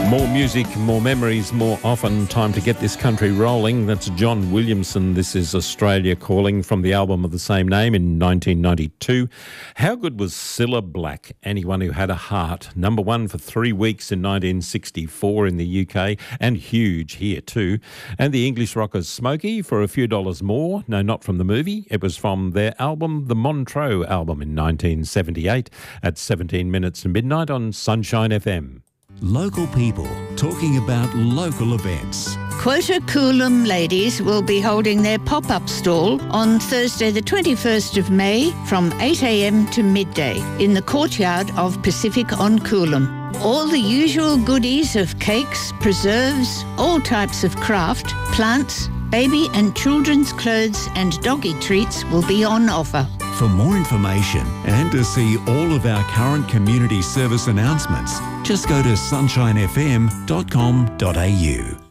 More music, more memories, more often. Time to get this country rolling. That's John Williamson. This is Australia Calling from the album of the same name in 1992. How good was Cilla Black? Anyone Who Had a Heart. Number one for 3 weeks in 1964 in the UK and huge here too. And the English rockers Smokey for a few dollars more. No, not from the movie. It was from their album, the Montreux album in 1978 at 17 minutes to midnight on Sunshine FM. Local people talking about local events. Quota Coolum ladies will be holding their pop-up stall on Thursday the 21st of May from 8 a.m. to midday in the courtyard of Pacific on Coolum. All the usual goodies of cakes, preserves, all types of craft, plants, baby and children's clothes and doggy treats will be on offer. For more information and to see all of our current community service announcements, just go to sunshinefm.com.au.